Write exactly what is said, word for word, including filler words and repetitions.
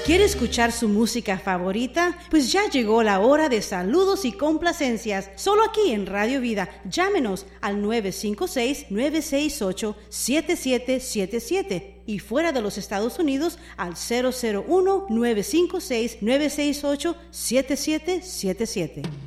¿Quiere escuchar su música favorita? Pues ya llegó la hora de saludos y complacencias, solo aquí en Radio Vida. Llámenos al nueve cinco seis, nueve seis ocho, siete siete siete siete y fuera de los Estados Unidos al cero cero uno, nueve cinco seis, nueve seis ocho, siete siete siete siete.